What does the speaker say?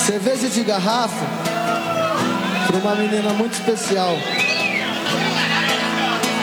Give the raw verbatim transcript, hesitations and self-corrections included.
Cerveja de garrafa pra uma menina muito especial.